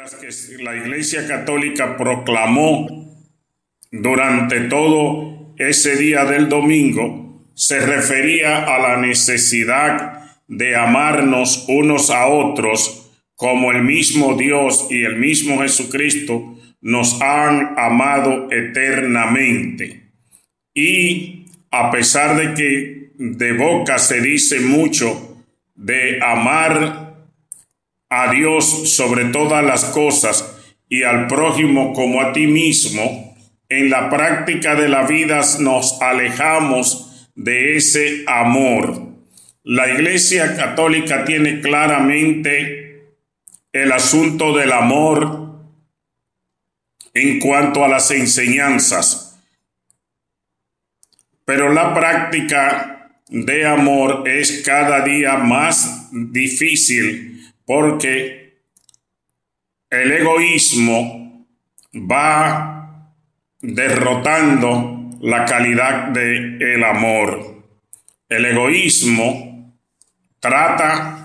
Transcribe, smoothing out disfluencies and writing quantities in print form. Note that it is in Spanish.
palabras que la Iglesia Católica proclamó durante todo ese día del domingo se refería a la necesidad de amarnos unos a otros como el mismo Dios y el mismo Jesucristo nos han amado eternamente. Y a pesar de que de boca se dice mucho de amar a Dios sobre todas las cosas y al prójimo como a ti mismo, en la práctica de la vida nos alejamos de ese amor. La Iglesia Católica tiene claramente el asunto del amor en cuanto a las enseñanzas, pero la práctica de amor es cada día más difícil porque el egoísmo va derrotando la calidad del amor. El egoísmo trata